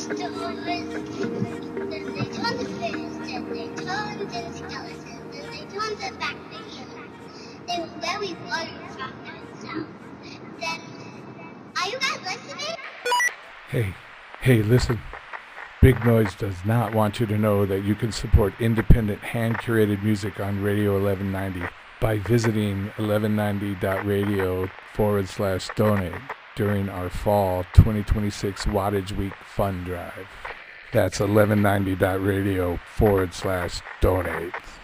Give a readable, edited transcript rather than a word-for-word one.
dinosaurs, then they turned to fish, then they turned into skeletons, then they turned to back to humans. They were very worried about themselves. Then, are you guys listening? Hey, listen. Big Noise does not want you to know that you can support independent, hand-curated music on Radio 1190 by visiting 1190.radio/donate during our fall 2026 Wattage Week Fund Drive. That's 1190.radio/donate.